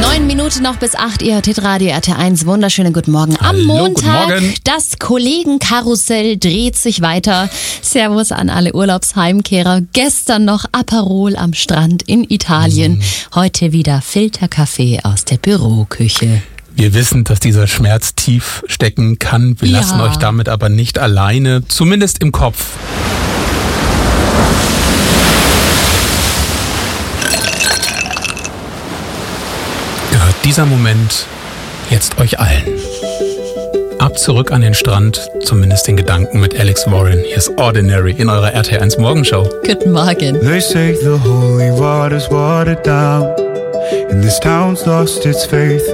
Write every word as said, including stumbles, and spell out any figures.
Neun Minuten noch bis acht, ihr hört Radio R T eins. Wunderschönen guten Morgen. Am Hallo, Montag, guten Morgen. Das Kollegenkarussell dreht sich weiter. Servus an alle Urlaubsheimkehrer. Gestern noch Aperol am Strand in Italien. Heute wieder Filterkaffee aus der Büroküche. Wir wissen, dass dieser Schmerz tief stecken kann. Wir Ja. lassen euch damit aber nicht alleine, zumindest im Kopf. Gehört dieser Moment jetzt euch allen. Ab zurück an den Strand, zumindest in Gedanken mit Alex Warren. Hier ist Ordinary in eurer R T eins Morgenshow. Guten Morgen. They say the holy water's watered down, and this town's lost its faith.